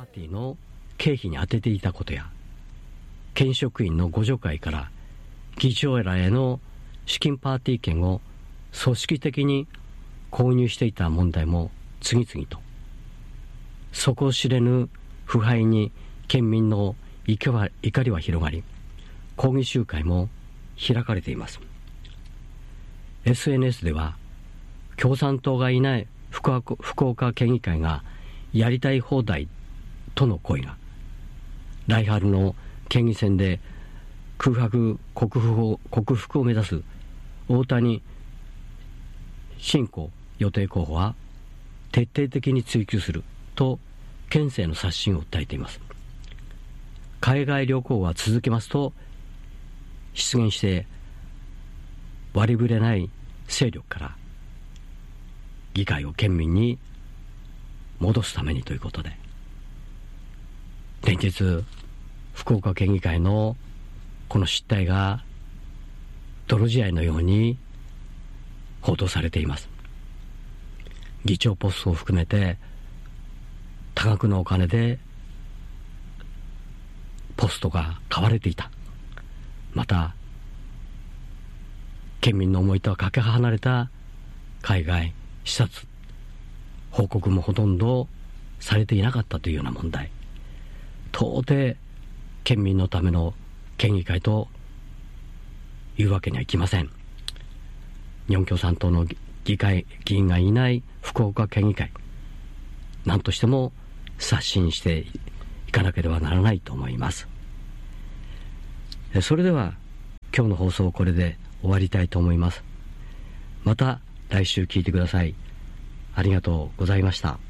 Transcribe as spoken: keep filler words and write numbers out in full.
ティの経費に充てていたことや、県職員の互助会から議長らへの資金パーティー券を組織的に購入していた問題も次々と、底知れぬ腐敗に県民の怒りは広がり、抗議集会も開かれています。 エスエヌエス では共産党がいない福岡、福岡県議会がやりたい放題との声が、来春の県議選で空白克服を、克服を目指す大谷新子予定候補は徹底的に追及すると県政の刷新を訴えています。海外旅行は続けますと出現して割りぶれない勢力から議会を県民に戻すためにということで、連日福岡県議会のこの失態が泥仕合のように報道されています。議長ポストを含めて多額のお金でポストが買われていた。また県民の思いとはかけ離れた海外視察報告もほとんどされていなかったというような問題、到底県民のための県議会というわけにはいきません。日本共産党の議会議員がいない福岡県議会、何としても刷新していかなければならないと思います。それでは今日の放送をこれで終わりたいと思います。また来週聞いてください。ありがとうございました。